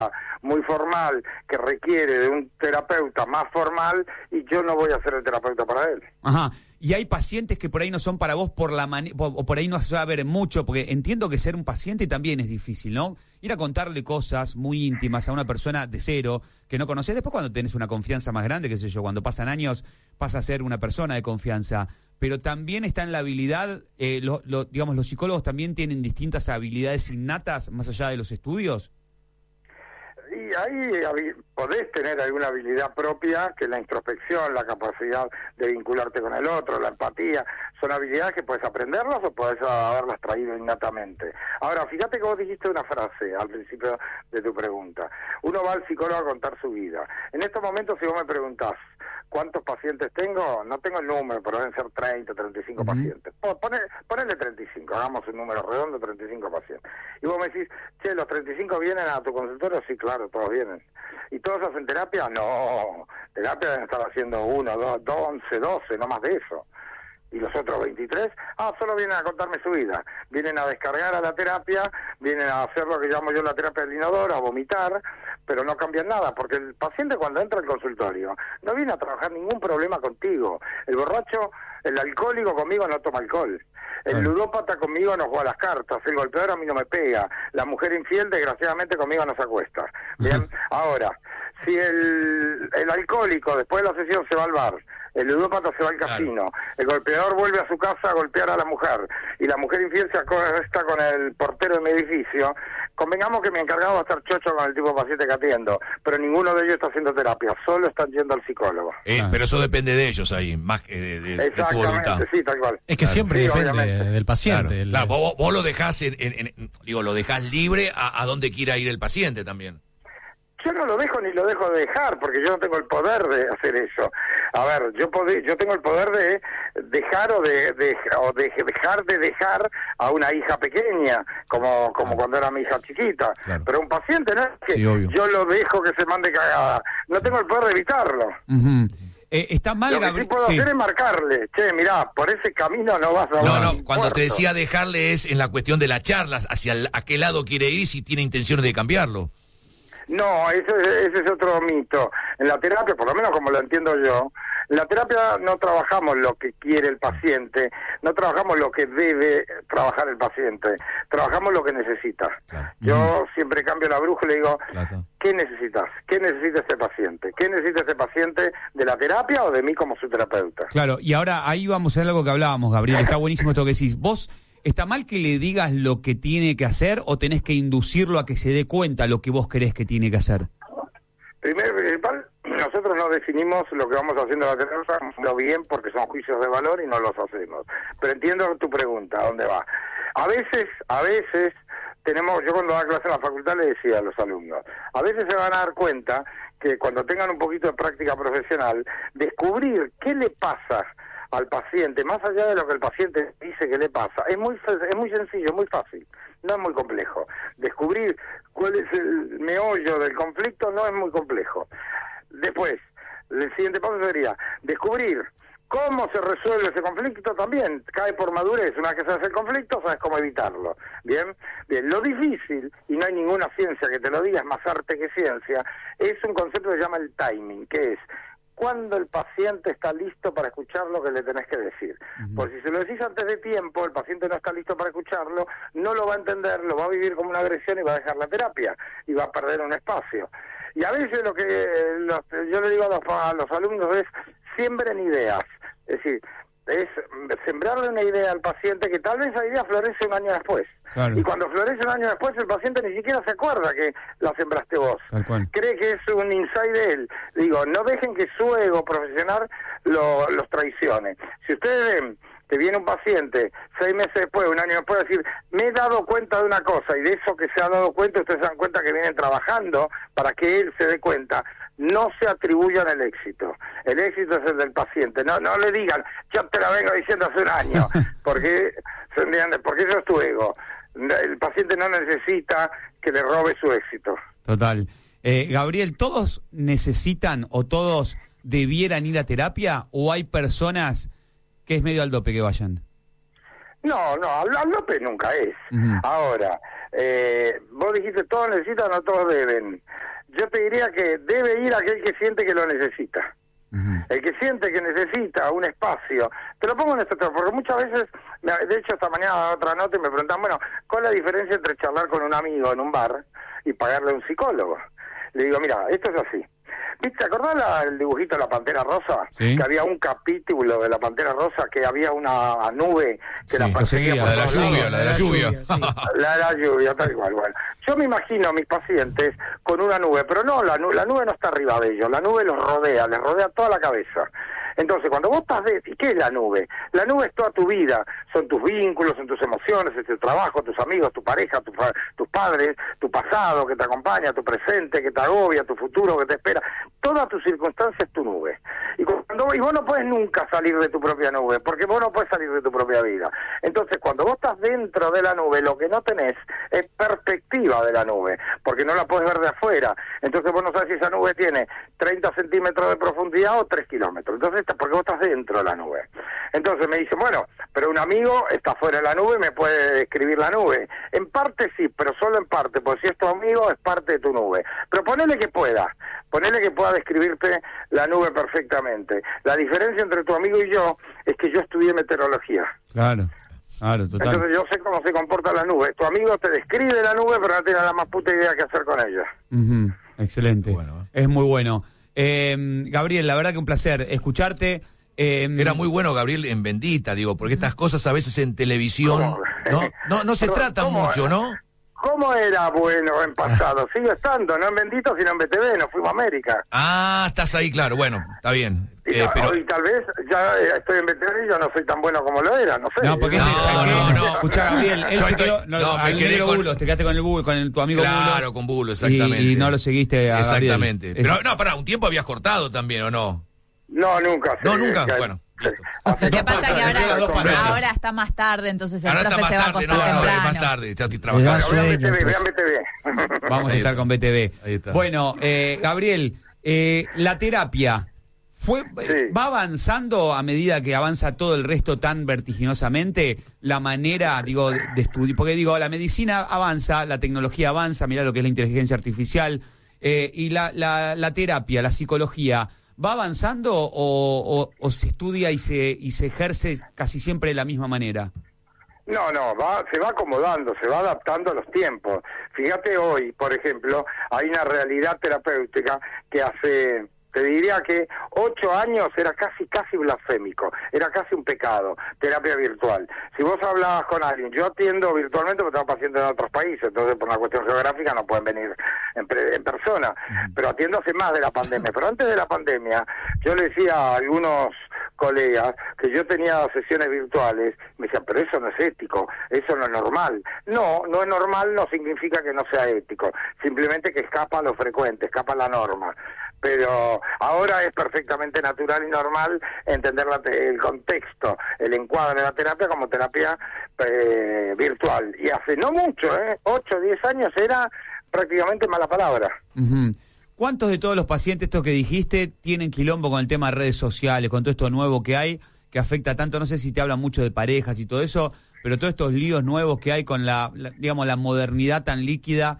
muy formal que requiere de un terapeuta más formal y yo no voy a ser el terapeuta para él. Ajá. Y hay pacientes que por ahí no son para vos por la o por ahí no se va a ver mucho, porque entiendo que ser un paciente también es difícil, ¿no? Ir a contarle cosas muy íntimas a una persona de cero que no conoces, después cuando tenés una confianza más grande, qué sé yo, cuando pasan años pasa a ser una persona de confianza, pero también está en la habilidad, digamos, los psicólogos también tienen distintas habilidades innatas más allá de los estudios. Y ahí podés tener alguna habilidad propia, que la introspección, la capacidad de vincularte con el otro, la empatía, son habilidades que puedes aprenderlas o puedes haberlas traído innatamente. Ahora, fíjate que vos dijiste una frase al principio de tu pregunta. Uno va al psicólogo a contar su vida. En estos momentos, si vos me preguntás, ¿cuántos pacientes tengo? No tengo el número, pero deben ser 30, 35 pacientes. Ponele 35, hagamos un número redondo, 35 pacientes. Y vos me decís, che, ¿los 35 vienen a tu consultorio? Sí, claro, todos vienen. ¿Y todos hacen terapia? No, terapia deben estar haciendo 1, 2, 11, 12, no más de eso. ¿Y los otros 23? Solo vienen a contarme su vida. Vienen a descargar a la terapia, vienen a hacer lo que llamo yo la terapia del inodoro, a vomitar, pero no cambian nada, porque el paciente cuando entra al consultorio no viene a trabajar ningún problema contigo. El borracho, el alcohólico conmigo no toma alcohol. El ludópata conmigo no juega las cartas, el golpeador a mí no me pega, la mujer infiel desgraciadamente conmigo no se acuesta. Bien, ahora, si el alcohólico después de la sesión se va al bar, el ludópata se va al casino, el golpeador vuelve a su casa a golpear a la mujer, y la mujer infiel se acuesta con el portero de mi edificio, convengamos que mi encargado va a estar chocho con el tipo de paciente que atiendo, pero ninguno de ellos está haciendo terapia, solo están yendo al psicólogo. Pero eso depende de ellos ahí, más que de tu voluntad. Sí, tal cual. Es que siempre depende del paciente. Claro, vos lo dejás lo dejás libre a donde quiera ir el paciente también. Yo no lo dejo ni lo dejo de dejar, porque yo no tengo el poder de hacer eso. A ver, yo tengo el poder de dejar o de dejar de dejar a una hija pequeña, como cuando era mi hija chiquita. Claro. Pero un paciente no es que yo lo dejo que se mande cagada. No tengo el poder de evitarlo. Está mal, lo que sí puedo hacer es marcarle, che, mirá, por ese camino no vas a... No, cuando te decía dejarle es en la cuestión de las charlas, a qué lado quiere ir, si tiene intenciones de cambiarlo. No, ese es otro mito. En la terapia, por lo menos como lo entiendo yo, en la terapia no trabajamos lo que quiere el paciente, no trabajamos lo que debe trabajar el paciente, trabajamos lo que necesita. Claro. Yo siempre cambio la brújula y digo, ¿qué necesitas? ¿Qué necesita este paciente? ¿Qué necesita este paciente de la terapia o de mí como su terapeuta? Claro, y ahora ahí vamos a algo que hablábamos, Gabriel, está buenísimo esto que decís. Vos... ¿Está mal que le digas lo que tiene que hacer o tenés que inducirlo a que se dé cuenta lo que vos querés que tiene que hacer? Primero y principal, nosotros no definimos lo que vamos haciendo en la terapia, lo bien porque son juicios de valor y no los hacemos. Pero entiendo tu pregunta, ¿a dónde va? A veces yo cuando daba clase en la facultad le decía a los alumnos, a veces se van a dar cuenta que cuando tengan un poquito de práctica profesional, descubrir qué le pasa al paciente, más allá de lo que el paciente dice que le pasa, es muy sencillo, muy fácil, no es muy complejo. Descubrir cuál es el meollo del conflicto no es muy complejo. Después, el siguiente paso sería descubrir cómo se resuelve ese conflicto, también cae por madurez. Una vez que sabes el conflicto, sabes cómo evitarlo. Bien, lo difícil, y no hay ninguna ciencia que te lo diga, es más arte que ciencia, es un concepto que se llama el timing, que es cuando el paciente está listo para escuchar lo que le tenés que decir. Porque si se lo decís antes de tiempo, el paciente no está listo para escucharlo, no lo va a entender, lo va a vivir como una agresión y va a dejar la terapia y va a perder un espacio. Y a veces lo que yo le digo a los alumnos es, siembren ideas. Es decir, es sembrarle una idea al paciente que tal vez esa idea florece un año después. Claro. Y cuando florece un año después, el paciente ni siquiera se acuerda que la sembraste vos. Cree que es un insight de él. Digo, no dejen que su ego profesional los traicione. Si ustedes ven que viene un paciente 6 meses después, un año después, decir, me he dado cuenta de una cosa, y de eso que se ha dado cuenta, ustedes se dan cuenta que vienen trabajando para que él se dé cuenta. No se atribuyan el éxito. El éxito es el del paciente. No le digan, yo te la vengo diciendo hace un año, porque eso es tu ego. El paciente no necesita que le robe su éxito. Total. Gabriel, ¿todos necesitan o todos debieran ir a terapia o hay personas que es medio al dope que vayan? No, al dope nunca es. Ahora, Vos dijiste, todos necesitan, no todos deben. Yo te diría que debe ir aquel que siente que lo necesita. El que siente que necesita un espacio, te lo pongo en este tema, porque muchas veces, de hecho esta mañana daba otra nota y me preguntan, bueno, ¿cuál es la diferencia entre charlar con un amigo en un bar y pagarle a un psicólogo? Le digo, mira, esto es así. ¿Viste? ¿Te acordás el dibujito de la Pantera Rosa? ¿Sí? Que había un capítulo de la Pantera Rosa que había una nube que la perseguía por la de la todos lluvia, lados. la de la lluvia. Sí. La de la lluvia, tal cual. Bueno, yo me imagino a mis pacientes con una nube, pero no, la nube no está arriba de ellos, la nube los rodea, les rodea toda la cabeza. Entonces, cuando vos estás ¿y qué es la nube? La nube es toda tu vida, son tus vínculos, son tus emociones, es tu trabajo, tus amigos, tu pareja, tus padres, tu pasado que te acompaña, tu presente que te agobia, tu futuro que te espera. Toda tu circunstancia es tu nube. Y vos no puedes nunca salir de tu propia nube, porque vos no puedes salir de tu propia vida. Entonces, cuando vos estás dentro de la nube, lo que no tenés es perspectiva de la nube, porque no la podés ver de afuera. Entonces vos no sabes si esa nube tiene 30 centímetros de profundidad o 3 kilómetros. Entonces, porque vos estás dentro de la nube. Entonces me dicen, bueno, pero un amigo está fuera de la nube y me puede describir la nube. En parte sí, pero solo en parte, porque si es tu amigo es parte de tu nube. Pero ponele que pueda describirte la nube perfectamente. La diferencia entre tu amigo y yo es que yo estudié meteorología. Claro, total. Entonces yo sé cómo se comporta la nube. Tu amigo te describe la nube, pero no tiene la más puta idea qué hacer con ella. Excelente, Bueno. Es muy bueno. Gabriel, la verdad que un placer escucharte. Era muy bueno, Gabriel, en Bendita, digo, porque estas cosas a veces en televisión no se tratan mucho, ¿no? ¿Cómo era bueno en pasado? Sigue estando, no en Bendito, sino en BTV, nos fuimos a América. Ah, estás ahí, claro, bueno, está bien. Pero Y tal vez ya estoy en BTV y yo no soy tan bueno como lo era, no sé. No, porque No. Escuchá, Gabriel, él Yo se estoy- quedó, me quedé con- Bulos, te quedaste con el Bulo, con tu amigo Bulo. claro, con Bulo, exactamente. Y no lo seguiste a Exactamente. Gabriel. Pero no, pará, un tiempo habías cortado también, ¿o no? No, nunca. No, nunca. Bueno, listo. Lo que pasa es que Las dos paredes. ahora está más tarde, entonces el Ahora está profe más se va a tarde, acostar no, temprano. más tarde, ya estoy da trabajando. sueño, Vean BTV, profe. vean BTV. Vamos a Ahí estar está. con BTV. Ahí está. Bueno, Gabriel, la terapia Sí. va avanzando a medida que avanza todo el resto tan vertiginosamente, la manera, digo, de estudiar, porque digo, la medicina avanza, la tecnología avanza, mirá lo que es la inteligencia artificial, y la terapia, la psicología, ¿va avanzando o se estudia y se ejerce casi siempre de la misma manera? No, se va acomodando, se va adaptando a los tiempos. Fíjate hoy, por ejemplo, hay una realidad terapéutica que hace, te diría que 8 años era casi blasfémico, era casi un pecado, terapia virtual. Si vos hablabas con alguien, yo atiendo virtualmente porque tengo pacientes en otros países, entonces por una cuestión geográfica no pueden venir en persona, pero atiendo hace más de la pandemia. Pero antes de la pandemia, yo le decía a algunos colegas que yo tenía sesiones virtuales, me decían, pero eso no es ético, eso no es normal. No es normal, no significa que no sea ético, simplemente que escapa a lo frecuente, escapa a la norma. Pero ahora es perfectamente natural y normal entender el contexto, el encuadre de la terapia como terapia virtual. Y hace no mucho, 8 o 10 años era prácticamente mala palabra. Ujú. ¿Cuántos de todos los pacientes, esto que dijiste, tienen quilombo con el tema de redes sociales, con todo esto nuevo que hay, que afecta tanto? No sé si te hablan mucho de parejas y todo eso, pero todos estos líos nuevos que hay con digamos, la modernidad tan líquida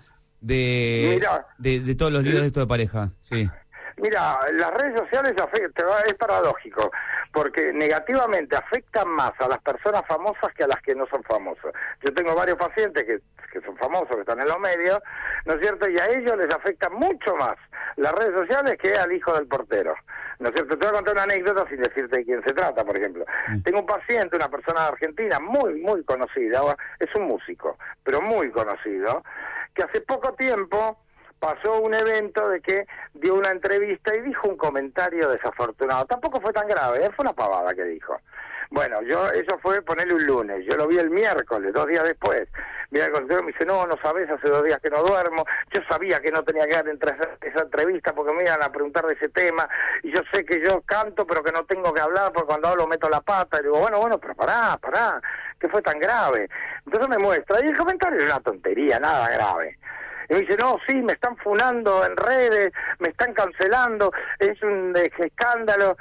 de todos los líos de esto de pareja. Sí. Mira, las redes sociales es paradójico, porque negativamente afectan más a las personas famosas que a las que no son famosas. Yo tengo varios pacientes que son famosos, que están en los medios, ¿no es cierto? Y a ellos les afecta mucho más las redes sociales que al hijo del portero, ¿no es cierto? Te voy a contar una anécdota sin decirte de quién se trata, por ejemplo. Tengo un paciente, una persona argentina muy conocida, es un músico, pero muy conocido, que hace poco tiempo pasó un evento de que dio una entrevista y dijo un comentario desafortunado. Tampoco fue tan grave, fue una pavada que dijo. Bueno, eso fue ponerle un lunes, yo lo vi el miércoles, 2 días después. Mira, el consejero me dice, no sabes, hace 2 días que no duermo, yo sabía que no tenía que dar esa entrevista porque me iban a preguntar de ese tema, y yo sé que yo canto, pero que no tengo que hablar porque cuando hablo meto la pata, y digo, bueno, pero pará, ¿qué fue tan grave? Entonces me muestra, y el comentario era una tontería, nada grave. Y me dice, no, sí, me están funando en redes, me están cancelando, es un escándalo.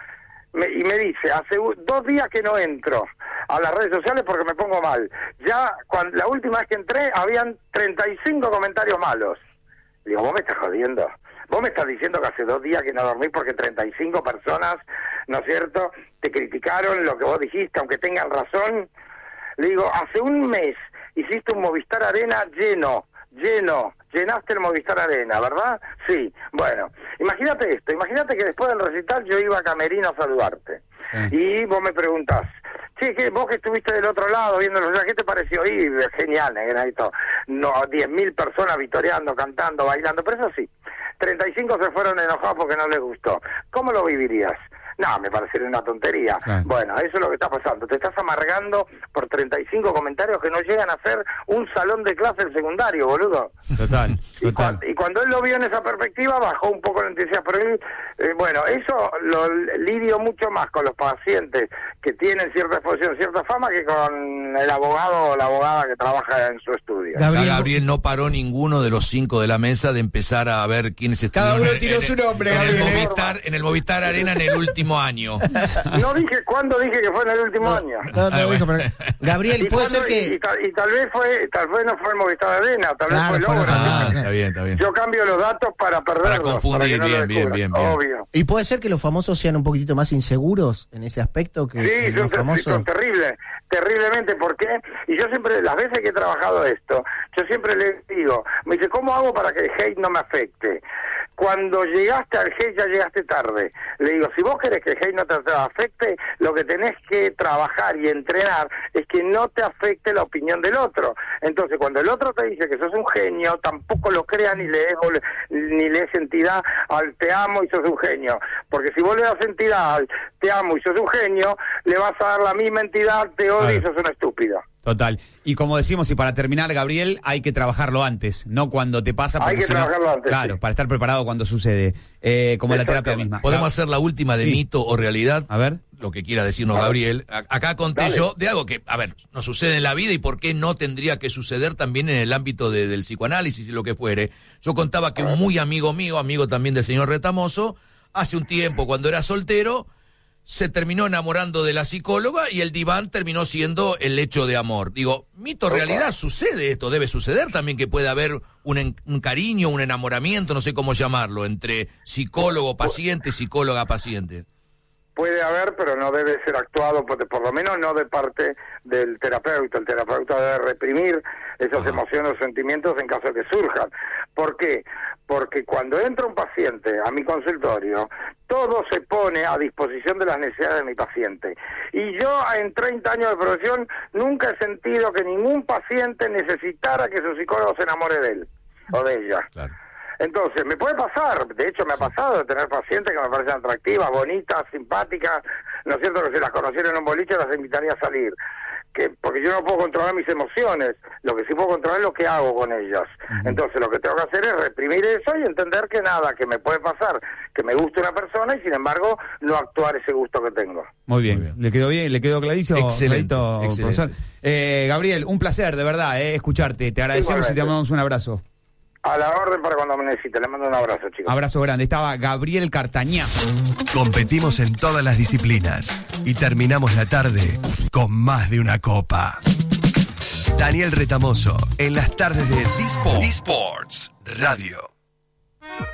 y me dice, hace 2 días que no entro a las redes sociales porque me pongo mal. Ya la última vez que entré habían 35 comentarios malos. Digo, vos me estás jodiendo. Vos me estás diciendo que hace 2 días que no dormís porque 35 personas, ¿no es cierto?, te criticaron lo que vos dijiste, aunque tengan razón. Le digo, hace un mes hiciste un Movistar Arena lleno, llenaste el Movistar Arena, ¿verdad? Sí, bueno, imagínate esto, imagínate que después del recital yo iba a Camerino a saludarte, y vos me preguntás, che, vos que estuviste del otro lado viéndolo, ¿qué te pareció? Y genial, negrito, no, 10.000 personas vitoreando, cantando, bailando, pero eso sí, 35 se fueron enojados porque no les gustó. ¿Cómo lo vivirías? No, me parecería una tontería. Bueno, eso es lo que está pasando. Te estás amargando por 35 comentarios que no llegan a ser un salón de clase en secundario, boludo. Total. Y cuando él lo vio en esa perspectiva, bajó un poco la intensidad. Pero él, bueno, eso lo lidio mucho más con los pacientes que tienen cierta exposición, cierta fama, que con el abogado o la abogada que trabaja en su estudio. Gabriel no paró ninguno de los 5 de la mesa de empezar a ver quiénes estuvieron. Cada uno tiró su nombre. En el Movistar Arena en el último año. No dije cuándo dije que fue en el último año. Dijo, pero... Gabriel, puede ser que... Y tal vez no fue el Movistar Arena, tal vez fue el Logro. Está bien. Yo cambio los datos para perderlos. Para confundir, para bien. Obvio. ¿Y puede ser que los famosos sean un poquitito más inseguros en ese aspecto que los famosos? Son terriblemente, ¿por qué? Y yo siempre, las veces que he trabajado esto, yo siempre le digo, me dice, ¿cómo hago para que el hate no me afecte? Cuando llegaste al hate ya llegaste tarde. Le digo, si vos querés que el hate no te afecte, lo que tenés que trabajar y entrenar es que no te afecte la opinión del otro. Entonces, cuando el otro te dice que sos un genio, tampoco lo creas ni le des entidad al te amo y sos un genio. Porque si vos le das entidad al te amo y sos un genio, le vas a dar la misma entidad al te odio y sos una estúpida. Total. Y como decimos, y para terminar, Gabriel, hay que trabajarlo antes, no cuando te pasa. Hay que trabajarlo antes. Claro, para estar preparado cuando sucede, como la terapia misma. ¿Podemos hacer la última de mito o realidad? A ver. Lo que quiera decirnos Gabriel. Acá conté yo de algo que, a ver, nos sucede en la vida y por qué no tendría que suceder también en el ámbito del psicoanálisis y lo que fuere. Yo contaba que un muy amigo mío, amigo también del señor Retamoso, hace un tiempo, cuando era soltero, se terminó enamorando de la psicóloga y el diván terminó siendo el lecho de amor. Digo, mito, realidad, sucede esto, debe suceder también que puede haber un cariño, un enamoramiento, no sé cómo llamarlo, entre psicólogo-paciente, psicóloga-paciente. Puede haber, pero no debe ser actuado, por lo menos no de parte del terapeuta. El terapeuta debe reprimir esas emociones o sentimientos en caso de que surjan. ¿Por qué? Porque cuando entra un paciente a mi consultorio, todo se pone a disposición de las necesidades de mi paciente. Y yo, en 30 años de profesión, nunca he sentido que ningún paciente necesitara que su psicólogo se enamore de él o de ella. Claro. Entonces, me puede pasar, de hecho me ha pasado de tener pacientes que me parecen atractivas, bonitas, simpáticas, ¿no es cierto?, que si las conociera en un boliche las invitaría a salir. Porque yo no puedo controlar mis emociones, lo que sí puedo controlar es lo que hago con ellas. Entonces lo que tengo que hacer es reprimir eso y entender que nada, que me puede pasar, que me guste una persona y sin embargo no actuar ese gusto que tengo. Muy bien. ¿Le quedó bien? ¿Le quedó clarísimo? Excelente. Profesor. Gabriel, un placer de verdad escucharte, te agradecemos y te mandamos un abrazo. A la orden para cuando me necesite. Le mando un abrazo, chicos. Abrazo grande. Estaba Gabriel Cartañá. Competimos en todas las disciplinas y terminamos la tarde con más de una copa. Daniel Retamoso en las tardes de D-Sports Radio.